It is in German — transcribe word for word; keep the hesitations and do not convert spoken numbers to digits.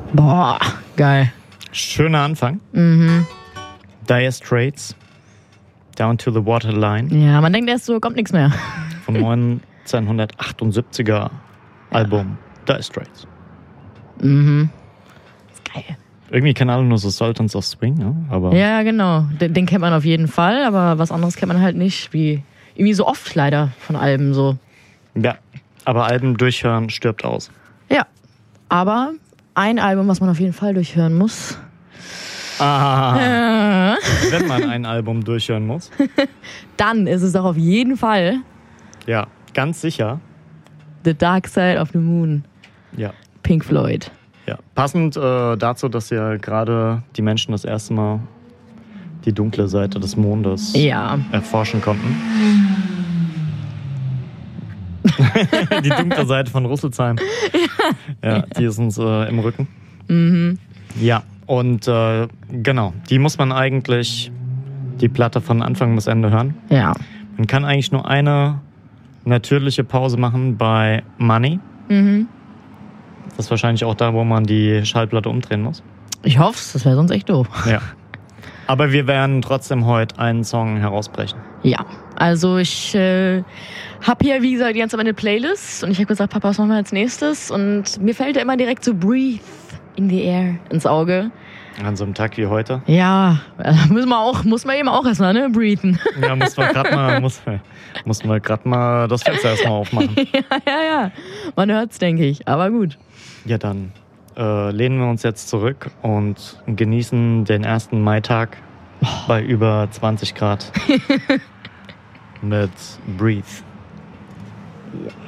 Boah, geil. Schöner Anfang. Mhm. Dire Straits, Down to the Waterline. Ja, man denkt erst so, kommt nichts mehr. Vom neunzehnhundertachtundsiebziger Album Dire Straits. Mhm. Ist geil. Irgendwie kennen alle nur so Sultans of Swing, ne? Aber Ja, genau. Den, den kennt man auf jeden Fall, aber was anderes kennt man halt nicht. Wie irgendwie so oft leider von Alben so. ja, aber Alben durchhören stirbt aus. Ja, aber ein Album, was man auf jeden Fall durchhören muss. Ah, Äh, wenn man ein Album durchhören muss. dann ist es doch auf jeden Fall Ja, ganz sicher. The Dark Side of the Moon. Ja. Pink Floyd. Ja, passend äh, dazu, dass ja gerade die Menschen das erste Mal die dunkle Seite des Mondes Ja. erforschen konnten. Die dunkle Seite von Rüsselsheim. Ja, ja, die ist uns äh, im Rücken. Mhm. Ja, und äh, genau, die muss man eigentlich, die Platte von Anfang bis Ende hören. Ja. Man kann eigentlich nur eine natürliche Pause machen bei Money. Mhm. Das ist wahrscheinlich auch da, wo man die Schallplatte umdrehen muss. Ich hoffe es, das wäre sonst echt doof. Ja. Aber wir werden trotzdem heute einen Song herausbrechen. Ja, also ich äh, habe hier, wie gesagt, die ganze Zeit meine Playlist und ich habe gesagt, Papa, was machen wir als nächstes? Und mir fällt da immer direkt so Breathe in the Air ins Auge. An so einem Tag wie heute. Ja, äh, müssen wir auch, muss man eben auch erstmal, ne, breathen. Ja, muss man gerade mal, muss, muss man gerade mal das Fenster erstmal aufmachen. ja, ja, ja. Man hört's, denke ich. Aber gut. Ja, dann äh, lehnen wir uns jetzt zurück und genießen den ersten Maitag bei über zwanzig Grad mit Breathe. Ja.